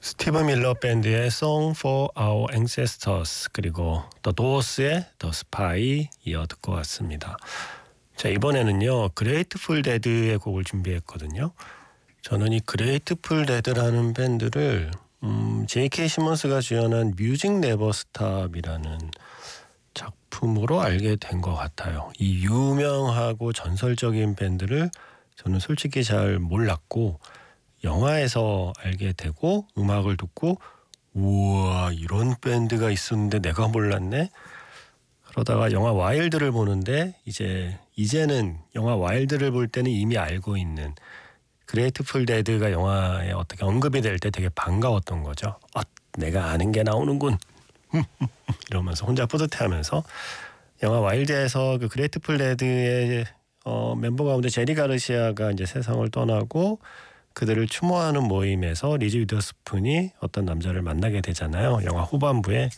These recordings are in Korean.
스티브 밀러 밴드의 Song for Our Ancestors 그리고 The Doors의 The Spy 이어 듣고 왔습니다. 자, 이번에는요 그레이트풀 데드의 곡을 준비했거든요. 저는 이 그레이트풀 데드라는 밴드를 J.K. 시몬스가 주연한 뮤직 네버 스탑이라는 작품으로 알게 된 것 같아요. 이 유명하고 전설적인 밴드를 저는 솔직히 잘 몰랐고 영화에서 알게 되고 음악을 듣고 우와 이런 밴드가 있었는데 내가 몰랐네. 그러다가 영화 와일드를 보는데 이제는 영화 와일드를 볼 때는 이미 알고 있는 그레이트풀 데드가 영화에 어떻게 언급이 될 때 되게 반가웠던 거죠. 내가 아는 게 나오는군. 이러면서 혼자 뿌듯해하면서 영화 와일드에서 그 그레이트풀 데드의 멤버 가운데 제리 가르시아가 이제 세상을 떠나고 그들을 추모하는 모임에서 리즈 위더스푼이 어떤 남자를 만나게 되잖아요. 영화 후반부에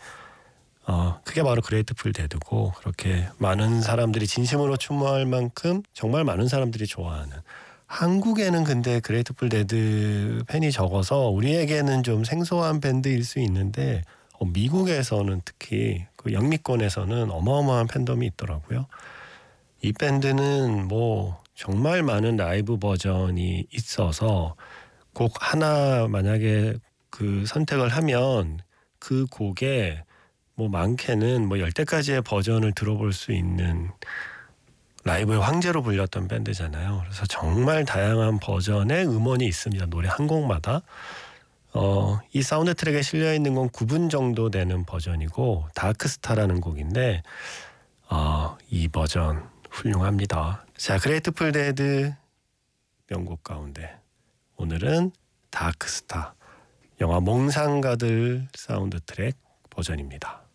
그게 바로 그레이트풀 데드고 그렇게 많은 사람들이 진심으로 추모할 만큼 정말 많은 사람들이 좋아하는 한국에는 근데 그레이트풀 데드 팬이 적어서 우리에게는 좀 생소한 밴드일 수 있는데 미국에서는 특히 그 영미권에서는 어마어마한 팬덤이 있더라고요. 이 밴드는 뭐 정말 많은 라이브 버전이 있어서 곡 하나 만약에 그 선택을 하면 그 곡에 뭐 많게는 뭐 10대까지의 버전을 들어볼 수 있는 라이브의 황제로 불렸던 밴드잖아요. 그래서 정말 다양한 버전의 음원이 있습니다. 노래 한 곡마다. 이 사운드 트랙에 실려 있는 건 9분 정도 되는 버전이고 다크스타라는 곡인데 이 버전 훌륭합니다. 자, 그레이트풀 데드 명곡 가운데 오늘은 다크스타 영화 몽상가들 사운드 트랙 버전입니다.